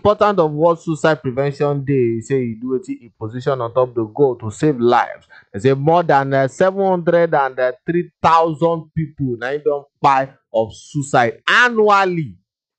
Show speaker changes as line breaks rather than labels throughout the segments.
importance of World Suicide Prevention Day, say e do wetin e position on top the goal to save lives. They say more than 703,000 people na don die of suicide annually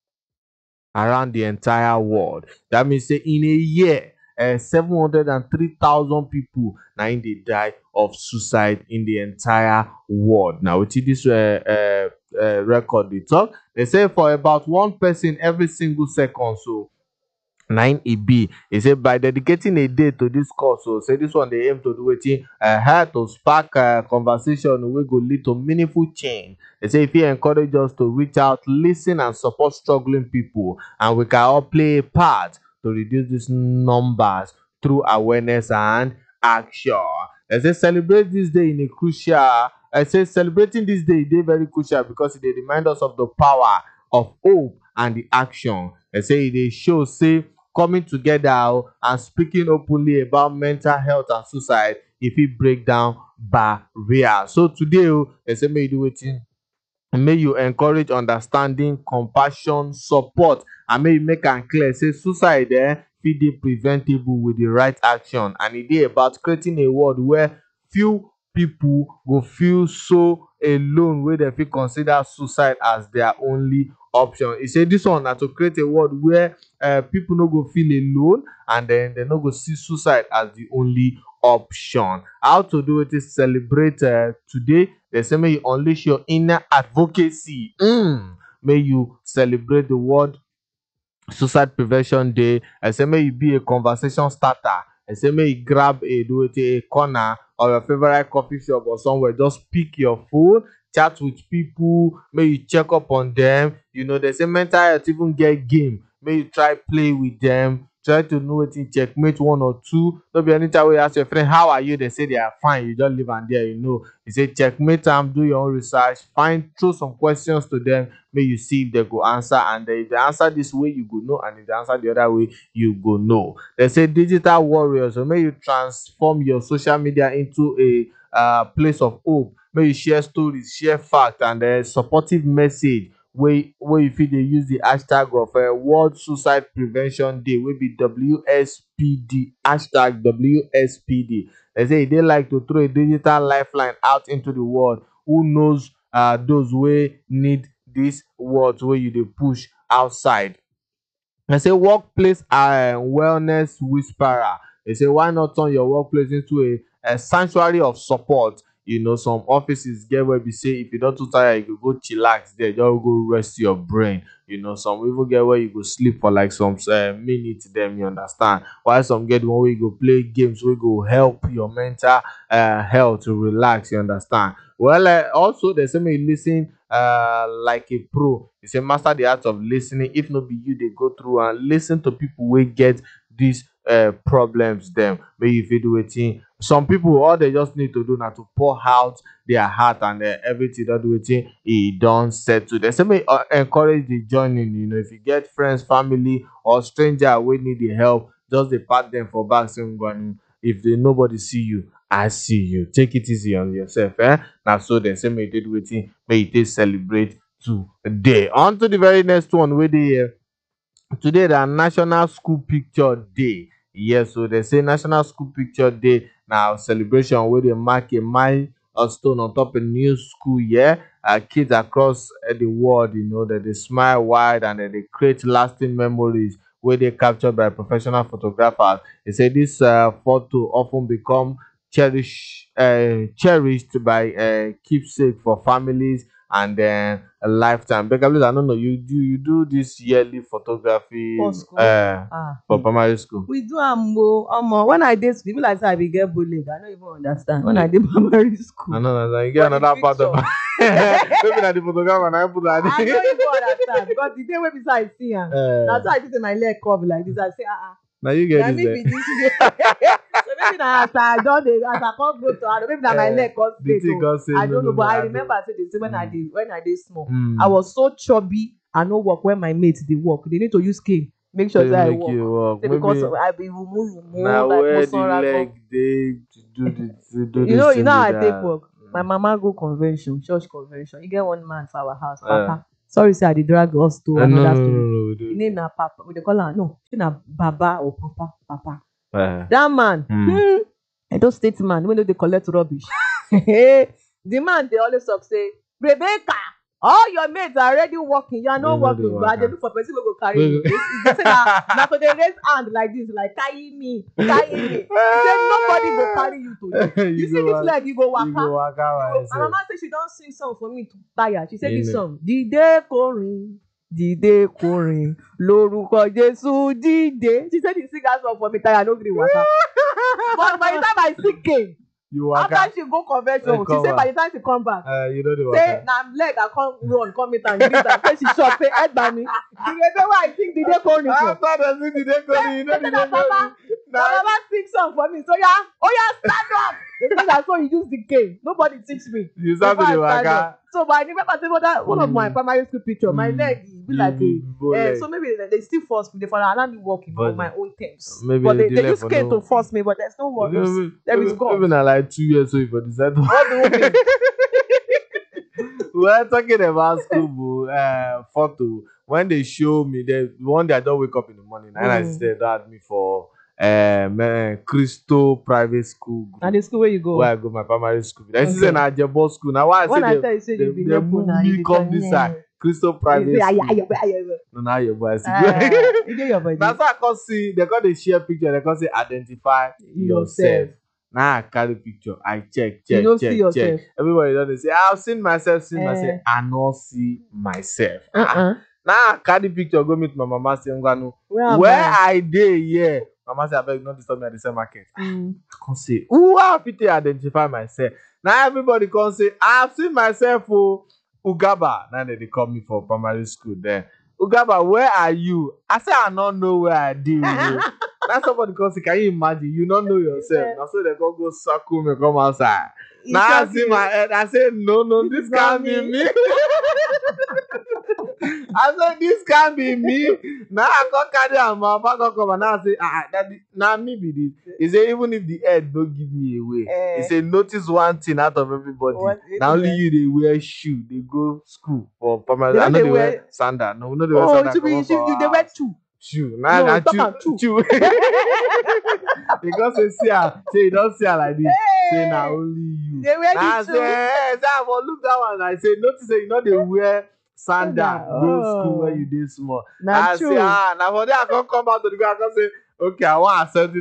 around the entire world. That means say in a year, 703,000 people na dey die of suicide in the entire world. Now, wetin this record dey talk, they say for about one person every single second. So 9 e say by dedicating a day to this cause, so say this one dey aim to do wetin help to spark conversation wey go lead to meaningful change. They say if you encourage us to reach out, listen and support struggling people, and we can all play a part to reduce these numbers through awareness and action. They say celebrate this day in a crucial I say celebrating this day dey very crucial because e dey remind us of the power of hope and the action. They say e dey show say coming together and speaking openly about mental health and suicide, e fit break down barriers. So today, they say make you do wetin, make you encourage understanding, compassion, support, and make you make am clear say suicide fit dey preventable with the right action, and e dey about creating a world where few people go feel so alone wey dem fit consider suicide as their only option. E say this one na to create a world where people no go feel alone, and then they no go see suicide as the only option. How to do it is celebrate today. They say make you unleash your inner advocacy. May you celebrate the World Suicide Prevention Day. I say make you be a conversation starter. I say make you grab a corner or your favorite coffee shop or somewhere, just pick your phone, chat with people, make you check up on them. You know, they say mental health even get game. Make you try play with them. Try to know wetin checkmate one or two. No be anytime wey you ask your friend how are you, they say they are fine, you just leave am there. You know, you say checkmate am, do your own research, throw some questions to them, make you see if they go answer, and then if they answer this way you go know, and if they answer the other way you go know. They say digital warriors, so make you transform your social media into a place of hope. Make you share stories, share facts, and supportive message wey you fit dey use the hashtag of World Suicide Prevention Day, wey be WSPD, hashtag WSPD. They say e dey like to throw a digital lifeline out into the world. Who knows those wey need this words wey you dey push outside. They say workplace wellness whisperer. They say why not turn your workplace into a sanctuary of support. You know, some offices get where we say if you don't too tired, you go chillax there, just go rest your brain. You know, some even get where you go sleep for like some minutes, them, you understand. While some get one where you go play games wey go help your mental health to relax, you understand. Well, also they say make you listen like a pro. They say master the art of listening. If not be you, they go through and listen to people wey get these problems them. Make you fit do wetin. Some people, all they just need to do now to pour out their heart, and everything don't do wetin e don settle. They say make encourage the joining. You know, if you get friends, family, or stranger wey need the help, just dey pat them for back, say if nobody see you, I see you. Take it easy on yourself. Now so they say make you do wetin, make you take celebrate today. On to the very next one wey dey here. Today na National School Picture Day. Yes, so they say National School Picture Day now celebration where they mark a milestone on top a new school year. Kids across the world, you know, that they smile wide, and they create lasting memories where they captured by professional photographers. They say this photo often become cherished by keepsake for families and then a lifetime. Becca, I don't know, you do this yearly photography
For school?
for primary school.
We do when I did school, like I be get bullied. I don't even understand. When I did primary school.
I know, you get another part of maybe that the photographer and I put that.
I don't even understand, because the day when I see him, that's why I just say my leg cover like this. I say,
now you get
this. So maybe now as I come go to her, maybe now my leg got straight. I don't know, but I remember I said this when I did small. I was so chubby. I no work when my mates they work. They need to use cane. Make sure that I work. Because I be rumu
now
like
where the leg they do this.
You know I take work. My mama go convention, church convention. You get one man for our house, Papa. Sorry, say I dey drag us to
No,
another
no,
story.
no,
The name na Papa. We dey call am no. Say na Baba or Papa.
no.
That man, Edo State man, wey no dey collect rubbish. The man dey always talk say, Rebecca, all your mates are already working. You are not working. But I dey look for person wey go carry you. He say na to dey raise hand like this, like carry me. He say nobody go carry you today. You see this leg, you go waka. My mama say she don sing song for me to tire. She say this song, Dìde kọrin, dìde kọrin, lórúkọ Jésù dìde. She said he sing that song for me tire. I no gree waka. But by the time I sing again, after she go convention, she say by the time she come back, say na leg I come run come meet am greet am. Say she chop, say head by me. The reason why I sing Dìde kọrin for.
After the sing Dìde kọrin, you know Dìde kọrin.
My mama sing song for me. So stand up. They say that's why you use the cane. Nobody teach me.
You start to the waka.
So but I remember that one of my primary school picture, my leg be like a so maybe they still force me. They allow me walking on my own terms. But they use cane to force me, but there's no one. There is God.
Even like 2 years old for decide to.
What do you mean?
We're talking about school photo. When they show me, one day I don't wake up in the morning and I said that me for Crystal Private School.
And the school where you go?
Where I go, my primary school. This is an Ajebo school. Now why I say they move me come this side. Crystal Private School. No, now your boy. That's why I can see they got the share picture. They can say identify yourself. Now I carry picture. I check. Everybody don't say I've seen myself. I not see myself. Now I carry picture. Go meet my mama. Say where I dey here. Mama say, I beg not disturb me at the same market. I can say, who have to identify myself? Now everybody can say, I've seen myself for Ugaba. Now they call me for primary school there. Ugaba, where are you? I say, I don't know where I did. Now somebody can say, can you imagine? You don't know yourself. Now so they can go circle me, come outside. Now I see my head. I say, no, this can't be me. I said, this can't be me. Now I can't carry a mouth. I can't come and now I say, now me be this. He say, even if the head don't give me away. He say, notice one thing out of everybody. Now only you, they wear shoe. They go school for primary. I know they wear sandal. No, they wear sandal.
They wear
shoe. Now shoe. Because say you don't see her like this. Say now only you.
They wear
the shoe. I will look that one. I say, notice say you know they wear sandal. Go school where you did small. I say, now for that I can't come out to the girl. I can say, okay, I want to accept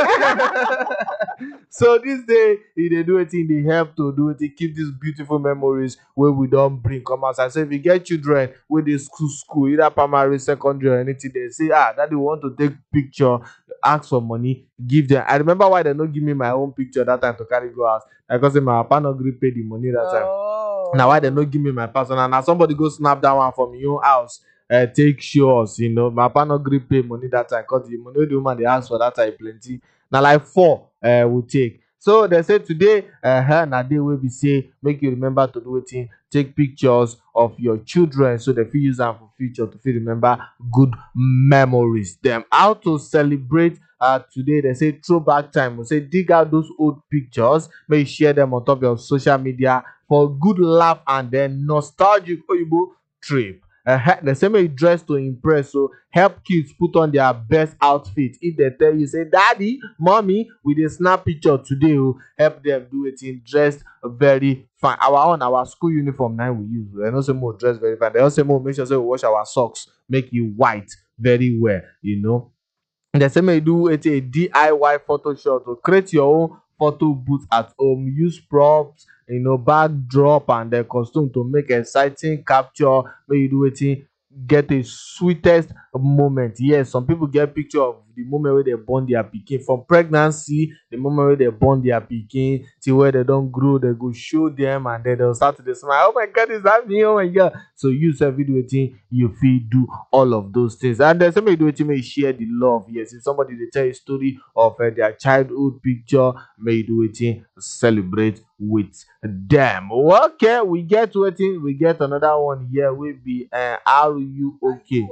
it. So this day, they do it, they help to do it, they keep these beautiful memories where we don't bring come outside. So if you get children with the school, either primary, secondary, or anything, they say, daddy want to take picture, ask for money, give them. I remember why they don't give me my own picture that time to carry go out. Because my papa not agree pay the money that time. Now why they not give me my personal? Now somebody go snap that one from your own house. Take shows, my papa no gree pay money that time because the money the woman they ask for that time plenty. Now like 4 we take. So they say today na day wey be say make you remember to do it. Take pictures of your children so they fit use them for future to fit remember good memories. Them how to celebrate today. They say throwback time. We say dig out those old pictures, may share them on top of your social media for good laugh and then nostalgic Oyibo trip. The same way you dress to impress, so help kids put on their best outfit. If they tell you, say, daddy, mommy, we dey snap picture today, help them do it in dressed very fine. Our school uniform now we use. They don't say more dress very fine. They also say more make sure say we wash our socks, make it white very well, The same way you do it a DIY Photoshop to create your own photo booth at home. Use props, backdrop and the costume to make exciting capture. When you do it, get a sweetest moment. Yes, some people get picture of the moment where they born their pikin, from pregnancy, the moment where they born their pikin till where they don't grow, they go show them and then they'll start to smile. Oh my God, is that me? Oh my God. So use a video thing, you feel do all of those things. And then somebody do it, may share the love. Yes, if somebody they tell a story of their childhood picture, may do it, celebrate with them. Okay, we get waiting, we get another one here. Will be are you okay?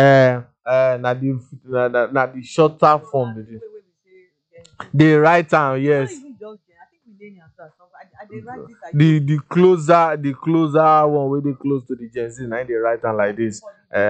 Na the shorter form. The right time, yes.
millennials. I dey write this.
The closer one where they close to the Gen Z, now they write down like this.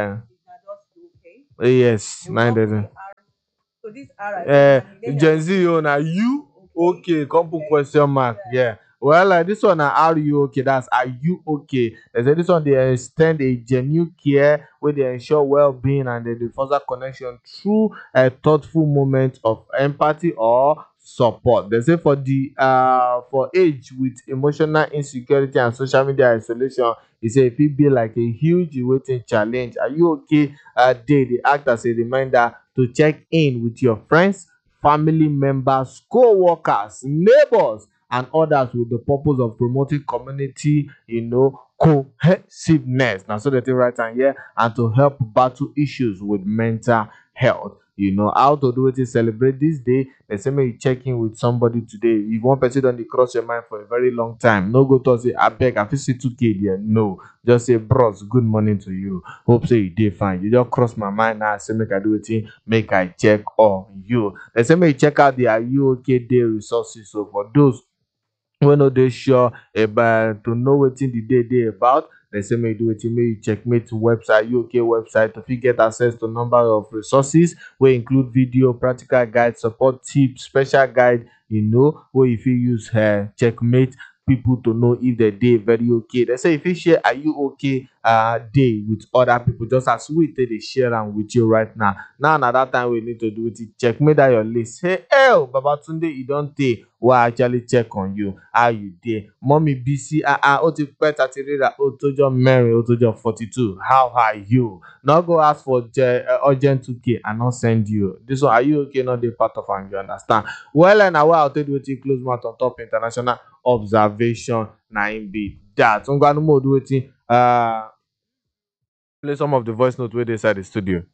Yes, 9
So this R.
Gen Z own are you okay? Come put question mark. Yeah. Well, this one are you okay? That's are you okay? They say this one they extend a genuine care where they ensure well-being and they foster connection through a thoughtful moment of empathy or support. They say for the for age with emotional insecurity and social media isolation, he say if it be like a huge waiting challenge. Are you okay? They act as a reminder to check in with your friends, family members, co-workers, neighbors, and others with the purpose of promoting community, cohesiveness. Now, so that you right and here, and to help battle issues with mental health. How to do it is celebrate this day. The same way you check in with somebody today. If one person don't cross your mind for a very long time, no go to say, I beg, I feel see 2K there. No, just say, bros, good morning to you. Hope say you did fine. You just cross my mind now. Say, make I do it, make I check on you. The same way you check out the Are You Okay Day resources. So for those when no dey sure about to know wetin the day dey about, the same way you do it, make you checkmate website, UK website, to fit get access to number of resources wey include video, practical guide, support tips, special guide, wey you fit use checkmate people to know if they dey very okay. They say if you share Are You Okay day with other people, just as we take dey share am with you right now. Now na that time we need to do it. Checkmate that your list. Hey, Babatunde, you don tey wey I actually check on you. How you dey? Mommy BC, ó ti pẹ́ tá ti ríra, ó tójọ́ mẹ́rin, ó tójọ́ 42. How are you? Not go ask for urgent 2K and not send you. This one, Are You Okay? Not dey part of am, you understand? Well, na why I'll take wetin close mouth on top international observation. Na im be that. Ngwanu mo do wetin play some of the voice note wey dey inside the studio.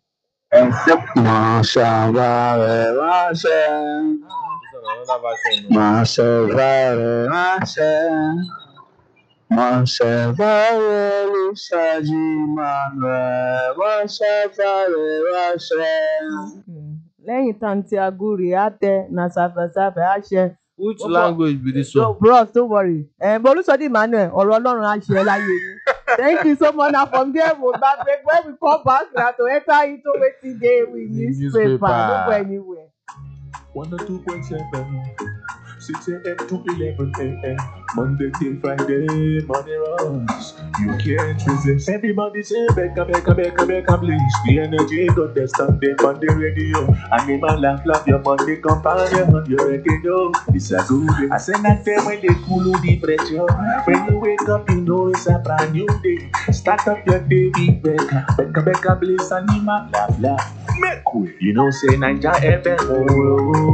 Lẹ́yìn tanti aguri ate na safe àṣẹ.
Which language be this one?
Bros, don't worry. Bolusodi Emmanuel, ọ̀rọ̀ Ọlọ́run á ṣe láyé yín. Thank you so much. Now from there, we'll back break. When we come back, we have to enter into wetin dey with newspaper. Don't go anywhere.
102.7, 6 a.m. to 11 a.m. Monday till Friday, money runs. You can't resist. Everybody say, Becca, please. The energy got the standing on the radio. Animal laugh, your money companion. You already know it's a good day. I say that time when they cool the pressure. When you wake up, you know it's a brand new day. Start up your day, big Becca, please. Animal laugh. Make way. You know, say Niger FM.